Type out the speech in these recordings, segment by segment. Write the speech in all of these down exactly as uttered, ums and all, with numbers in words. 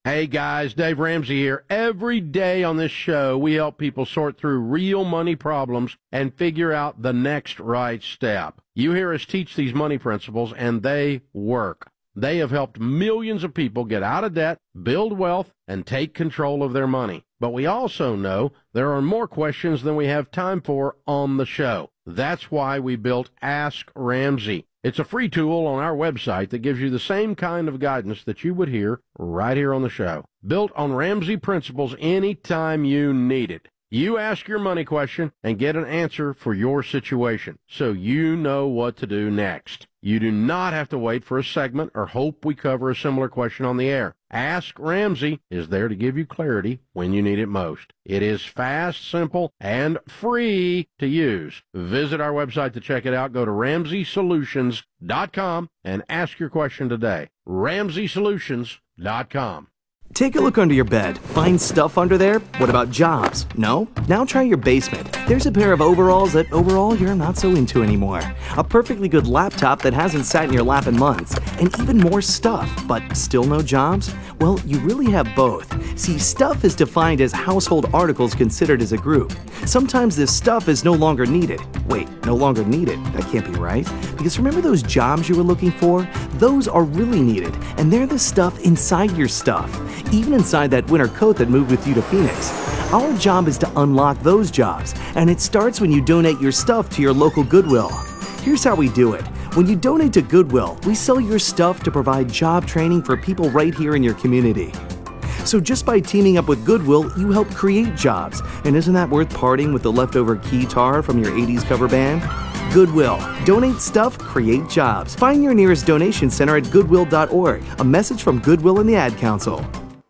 Hey guys, Dave Ramsey here. Every day on this show, we help people sort through real money problems and figure out the next right step. You hear us teach these money principles, and they work. They have helped millions of people get out of debt, build wealth, and take control of their money. But we also know there are more questions than we have time for on the show. That's why we built Ask Ramsey. It's a free tool on our website that gives you the same kind of guidance that you would hear right here on the show. Built on Ramsey principles anytime you need it. You ask your money question and get an answer for your situation, so you know what to do next. You do not have to wait for a segment or hope we cover a similar question on the air. Ask Ramsey is there to give you clarity when you need it most. It is fast, simple, and free to use. Visit our website to check it out. Go to ramsey solutions dot com and ask your question today. ramsey solutions dot com. Take a look under your bed. Find stuff under there? What about jobs? No? Now try your basement. There's a pair of overalls that overall you're not so into anymore. A perfectly good laptop that hasn't sat in your lap in months. And even more stuff, but still no jobs? Well, you really have both. See, stuff is defined as household articles considered as a group. Sometimes this stuff is no longer needed. Wait, no longer needed? That can't be right. Because remember those jobs you were looking for? Those are really needed, and they're the stuff inside your stuff. Even inside that winter coat that moved with you to Phoenix. Our job is to unlock those jobs, and it starts when you donate your stuff to your local Goodwill. Here's how we do it. When you donate to Goodwill, we sell your stuff to provide job training for people right here in your community. So just by teaming up with Goodwill, you help create jobs. And isn't that worth parting with the leftover keytar from your eighties cover band? Goodwill. Donate stuff, create jobs. Find your nearest donation center at goodwill dot org. A message from Goodwill and the Ad Council.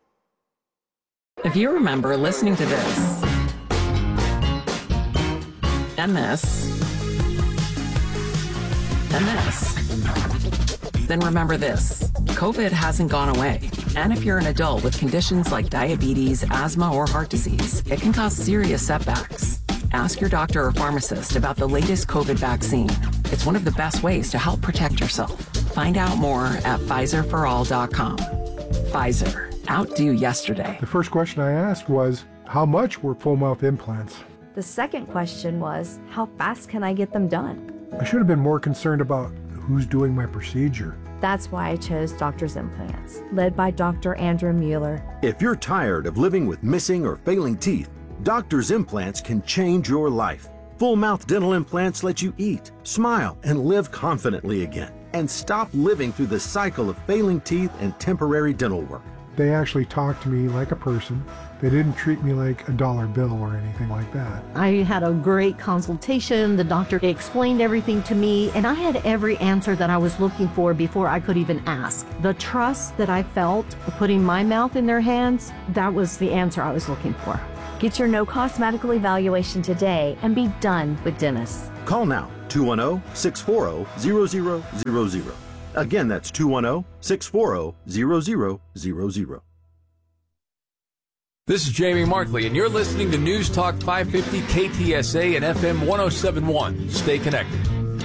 If you remember listening to this, and this, and this, then remember this. COVID hasn't gone away. And if you're an adult with conditions like diabetes, asthma, or heart disease, it can cause serious setbacks. Ask your doctor or pharmacist about the latest COVID vaccine. It's one of the best ways to help protect yourself. Find out more at Pfizer for all dot com. Pfizer. Outdo yesterday. The first question I asked was, how much were full mouth implants? The second question was, how fast can I get them done? I should have been more concerned about who's doing my procedure. That's why I chose Doctor's Implants, led by Doctor Andrew Mueller. If you're tired of living with missing or failing teeth, Doctor's Implants can change your life. Full mouth dental implants let you eat, smile, and live confidently again, and stop living through the cycle of failing teeth and temporary dental work. They actually talked to me like a person. They didn't treat me like a dollar bill or anything like that. I had a great consultation. The doctor explained everything to me, and I had every answer that I was looking for before I could even ask. The trust that I felt putting my mouth in their hands, that was the answer I was looking for. Get your no-cost medical evaluation today and be done with dentists. Call now, two one zero, six four zero, zero zero zero zero. Again, that's two one zero, six four zero, zero zero zero zero. This is Jamie Markley, and you're listening to News Talk five fifty K T S A and F M one oh seven point one. Stay connected.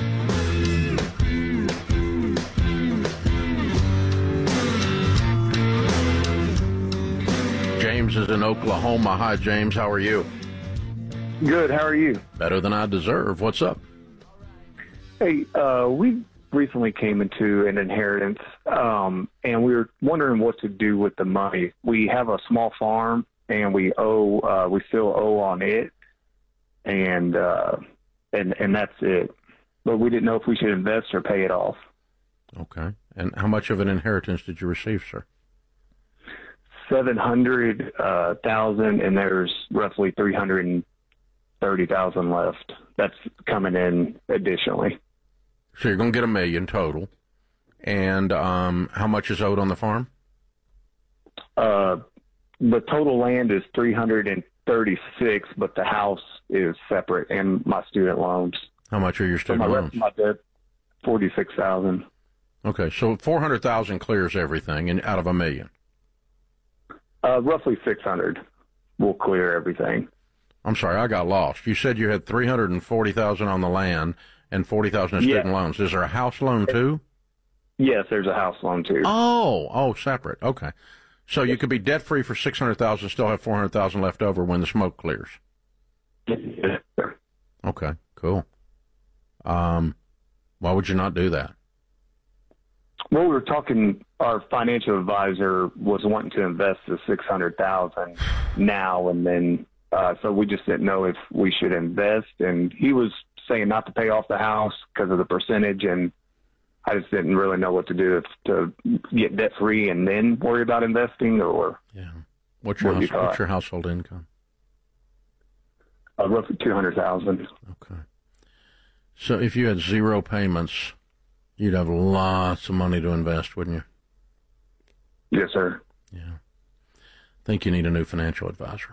James is in Oklahoma. Hi, James. How are you? Good. How are you? Better than I deserve. What's up? Hey, uh, we recently came into an inheritance, um, and we were wondering what to do with the money. We have a small farm, and we owe, uh, we still owe on it, and uh, and and that's it. But we didn't know if we should invest or pay it off. Okay. And how much of an inheritance did you receive, sir? Seven hundred uh, thousand, and there's roughly three hundred and thirty thousand left. That's coming in additionally. So you're going to get a million total. And um, how much is owed on the farm? Uh, the total land is three hundred thirty-six, but the house is separate, and my student loans. How much are your student so my, loans? My debt, forty-six thousand. Okay, so four hundred thousand clears everything, and out of a million. Uh, roughly six hundred will clear everything. I'm sorry, I got lost. You said you had three hundred forty thousand on the land and forty thousand in student yeah. loans. Is there a house loan too? Yes, there's a house loan too. Oh, oh, separate. Okay. So you could be debt free for six hundred thousand dollars, still have four hundred thousand dollars left over when the smoke clears. Yes, sir. Okay, cool. Um, why would you not do that? Well, we were talking. Our financial advisor was wanting to invest the six hundred thousand dollars now and then, uh, so we just didn't know if we should invest. And he was saying not to pay off the house because of the percentage, and I just didn't really know what to do, if to get debt free and then worry about investing, or yeah. What's your what house, you what's your household income? Uh, roughly two hundred thousand. Okay. So if you had zero payments, you'd have lots of money to invest, wouldn't you? Yes, sir. Yeah. I think you need a new financial advisor.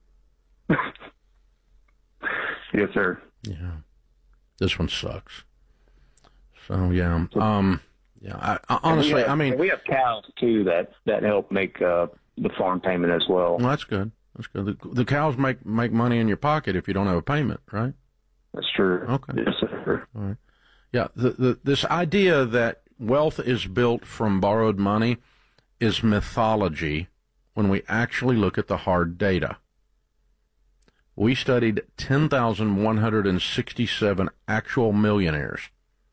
Yes, sir. Yeah. This one sucks. So yeah. Um. Yeah. I, I, honestly, we have, I mean, we have cows too that that help make uh, the farm payment as well. Well, that's good. That's good. The, the cows make make money in your pocket if you don't have a payment, right? That's true. Okay. Yes, sir. All right. Yeah. The, the this idea that wealth is built from borrowed money is mythology when we actually look at the hard data. We studied ten thousand one hundred sixty-seven actual millionaires.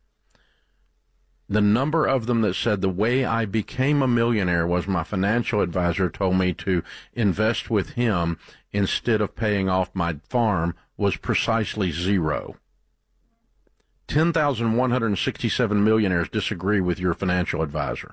The number of them that said the way I became a millionaire was my financial advisor told me to invest with him instead of paying off my farm was precisely zero. ten thousand one hundred sixty-seven millionaires disagree with your financial advisor.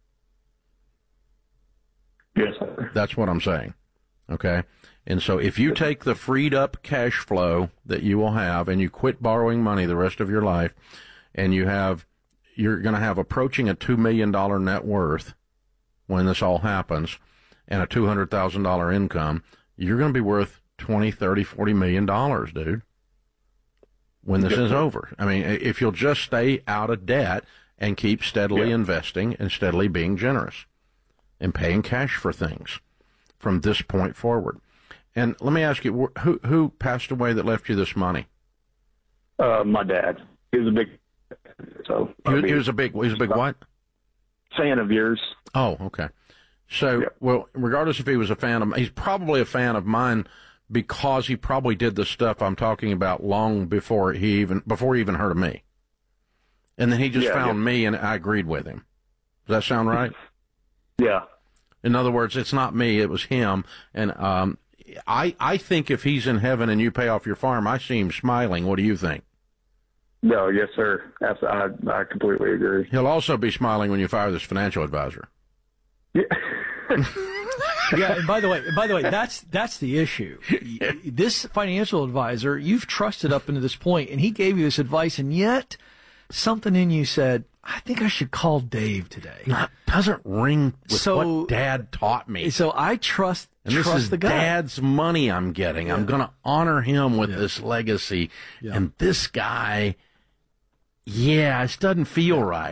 Yes, sir. That's what I'm saying. Okay? And so if you take the freed up cash flow that you will have and you quit borrowing money the rest of your life, and you have, you're going to have approaching a two million dollars net worth when this all happens, and a two hundred thousand dollars income, you're going to be worth twenty, thirty, forty million dollars, dude, when this is over. I mean, if you'll just stay out of debt and keep steadily yeah. investing and steadily being generous and paying cash for things from this point forward. And let me ask you, who who passed away that left you this money? Uh, my dad. He was a big, so he, he was a big, he was a big what? Fan of yours. Oh, okay. So, yeah. Well, regardless if he was a fan of, he's probably a fan of mine because he probably did the stuff I'm talking about long before he even before he even heard of me. And then he just yeah, found yeah. me, and I agreed with him. Does that sound right? Yeah. In other words, it's not me; it was him. And um, I I think if he's in heaven and you pay off your farm, I see him smiling. What do you think? No, yes, sir. I, I completely agree. He'll also be smiling when you fire this financial advisor. Yeah. Yeah, and by the way, by the way, that's that's the issue. This financial advisor, you've trusted up into this point, and he gave you this advice, and yet something in you said, I think I should call Dave today. That doesn't ring with so, what Dad taught me. So I trust, and trust this is the guy. Dad's money I'm getting. Yeah. I'm going to honor him with yeah. this legacy. Yeah. And this guy, yeah, it doesn't feel yeah. right.